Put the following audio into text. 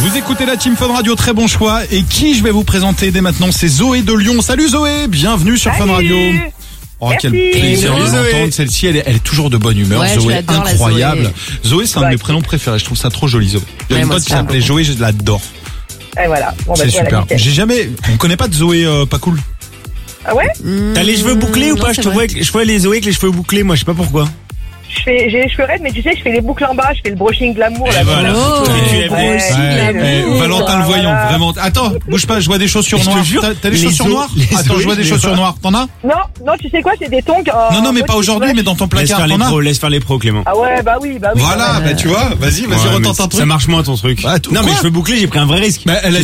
Vous écoutez la Team Fun Radio, très bon choix. Et qui je vais vous présenter dès maintenant, c'est Zoé de Lyon. Salut Zoé, bienvenue sur Fun Radio. Oh, Merci. quel plaisir de vous Zoé. entendre. Celle-ci, elle est toujours de bonne humeur. Ouais, je Zoé, l'adore, la incroyable. Zoé, c'est un de mes Ouais. prénoms préférés. Je trouve ça trop joli, Zoé. J'ai Ouais, une moi pote aussi, qui s'appelait j'adore. Zoé, je l'adore. Et voilà. Bon, C'est voilà, super. nickel. On connaît pas de Zoé pas cool. Ah ouais? T'as les cheveux bouclés ou non, pas? c'est Je vrai. vois les Zoé avec les cheveux bouclés, moi je sais pas pourquoi. J'ai les cheveux raides, mais tu sais, je fais les boucles en bas, je fais le brushing glamour, là. voilà. Oh, Toi, tu es ouais, vrai. glamour. Valentin le voyant, Voilà. vraiment. Attends, bouge pas, je vois des chaussures Je te noires. jure, T'as des les chaussures Zo- noires? les Attends, Zoé, je vois des je les chaussures vois. noires. T'en as? Non, tu sais quoi, c'est des tongs. Non, mais pas aujourd'hui, mais dans ton placard, t'en as? Laisse faire les pros, Clément. Ah ouais, bah oui. Voilà, bah tu vois, vas-y, Ouais, retente mais un truc. ça marche moins ton truc. Bah, Non, mais quoi cheveux bouclés, j'ai pris un vrai risque. Bah, elle a